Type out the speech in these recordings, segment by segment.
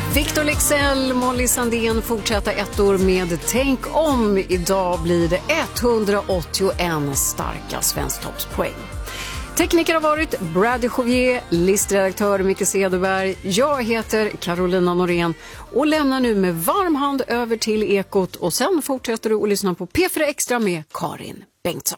Victor Leksell, Molly Sandén fortsätter ett år med Tänk om. Idag blir det 181 starka svensktoppspoäng. Tekniker har varit Brady Jovier, listredaktör Micke Cederberg. Jag heter Carolina Norén och lämnar nu med varm hand över till Ekot. Och sen fortsätter du att lyssna på P4 Extra med Karin Bengtsson.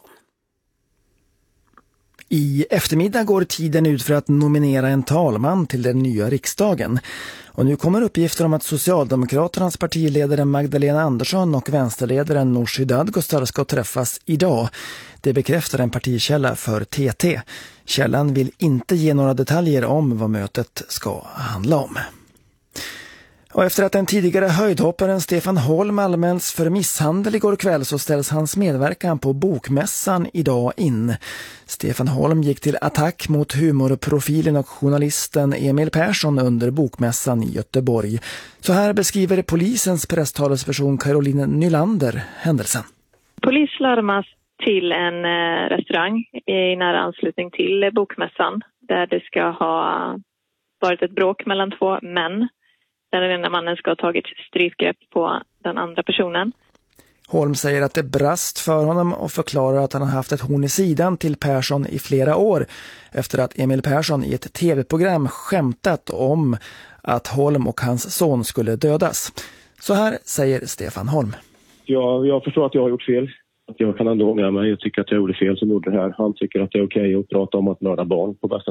I eftermiddag går tiden ut för att nominera en talman till den nya riksdagen. Och nu kommer uppgifter om att Socialdemokraternas partiledare Magdalena Andersson och vänsterledaren Nooshi Dadgostar ska träffas idag. Det bekräftar en partikälla för TT. Källan vill inte ge några detaljer om vad mötet ska handla om. Och efter att den tidigare höjdhopparen Stefan Holm anmälts för misshandel igår kväll så ställs hans medverkan på Bokmässan idag in. Stefan Holm gick till attack mot humorprofilen och journalisten Emil Persson under Bokmässan i Göteborg. Så här beskriver polisens presstalesperson Caroline Nylander händelsen. Polis larmas till en restaurang i nära anslutning till Bokmässan där det ska ha varit ett bråk mellan två män. Där den ena mannen ska ha tagit strypgrepp på den andra personen. Holm säger att det brast för honom och förklarar att han har haft ett horn i sidan till Persson i flera år efter att Emil Persson i ett tv-program skämtat om att Holm och hans son skulle dödas. Så här säger Stefan Holm. Jag förstår att jag har gjort fel. Att jag kan ändå ångra mig. Jag tycker att jag gjorde fel som gjorde det här. Han tycker att det är okej att prata om att mörda barn på bästa